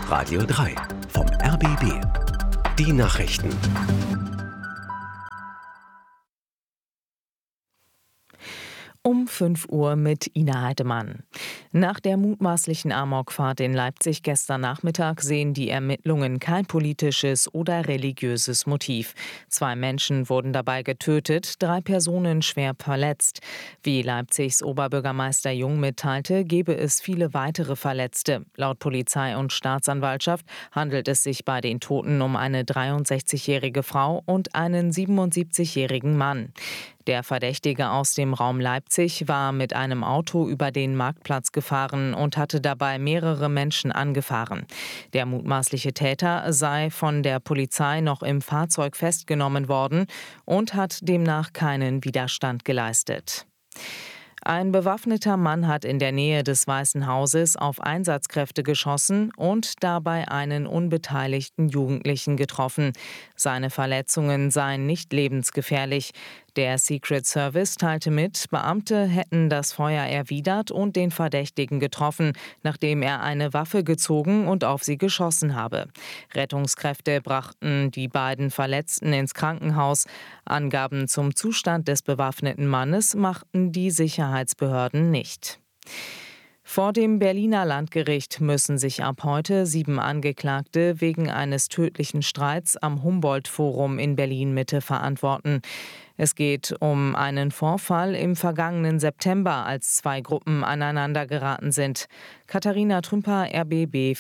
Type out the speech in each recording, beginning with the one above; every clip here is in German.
Radio 3 vom RBB. Die Nachrichten. Um 5 Uhr mit Ina Heidemann. Nach der mutmaßlichen Amokfahrt in Leipzig gestern Nachmittag sehen die Ermittlungen kein politisches oder religiöses Motiv. 2 Menschen wurden dabei getötet, 3 Personen schwer verletzt. Wie Leipzigs Oberbürgermeister Jung mitteilte, gebe es viele weitere Verletzte. Laut Polizei und Staatsanwaltschaft handelt es sich bei den Toten um eine 63-jährige Frau und einen 77-jährigen Mann. Der Verdächtige aus dem Raum Leipzig war mit einem Auto über den Marktplatz gefahren und hatte dabei mehrere Menschen angefahren. Der mutmaßliche Täter sei von der Polizei noch im Fahrzeug festgenommen worden und hat demnach keinen Widerstand geleistet. Ein bewaffneter Mann hat in der Nähe des Weißen Hauses auf Einsatzkräfte geschossen und dabei einen unbeteiligten Jugendlichen getroffen. Seine Verletzungen seien nicht lebensgefährlich. Der Secret Service teilte mit, Beamte hätten das Feuer erwidert und den Verdächtigen getroffen, nachdem er eine Waffe gezogen und auf sie geschossen habe. Rettungskräfte brachten die beiden Verletzten ins Krankenhaus. Angaben zum Zustand des bewaffneten Mannes machten die Sicherheitsbehörden nicht. Vor dem Berliner Landgericht müssen sich ab heute 7 Angeklagte wegen eines tödlichen Streits am Humboldt-Forum in Berlin-Mitte verantworten. Es geht um einen Vorfall im vergangenen September, als 2 Gruppen aneinander geraten sind. Katharina Trümper, RBB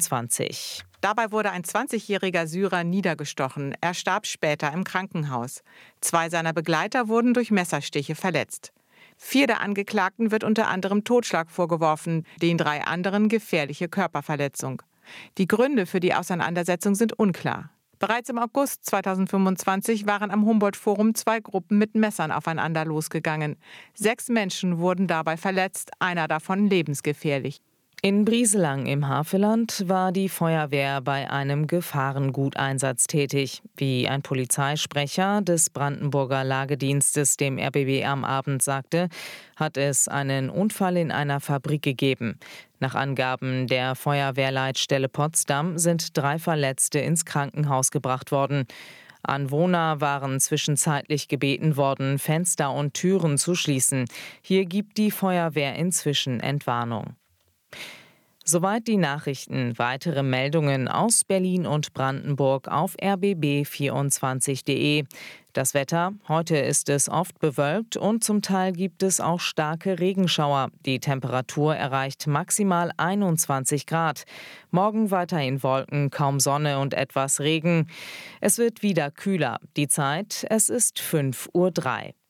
24. Dabei wurde ein 20-jähriger Syrer niedergestochen. Er starb später im Krankenhaus. 2 seiner Begleiter wurden durch Messerstiche verletzt. 4 der Angeklagten wird unter anderem Totschlag vorgeworfen, den 3 anderen gefährliche Körperverletzung. Die Gründe für die Auseinandersetzung sind unklar. Bereits im August 2025 waren am Humboldt-Forum 2 Gruppen mit Messern aufeinander losgegangen. 6 Menschen wurden dabei verletzt, einer davon lebensgefährlich. In Brieselang im Havelland war die Feuerwehr bei einem Gefahrenguteinsatz tätig. Wie ein Polizeisprecher des Brandenburger Lagedienstes dem RBB am Abend sagte, hat es einen Unfall in einer Fabrik gegeben. Nach Angaben der Feuerwehrleitstelle Potsdam sind 3 Verletzte ins Krankenhaus gebracht worden. Anwohner waren zwischenzeitlich gebeten worden, Fenster und Türen zu schließen. Hier gibt die Feuerwehr inzwischen Entwarnung. Soweit die Nachrichten. Weitere Meldungen aus Berlin und Brandenburg auf rbb24.de. Das Wetter: Heute ist es oft bewölkt und zum Teil gibt es auch starke Regenschauer. Die Temperatur erreicht maximal 21 Grad. Morgen weiterhin Wolken, kaum Sonne und etwas Regen. Es wird wieder kühler. Die Zeit: es ist 5:03 Uhr.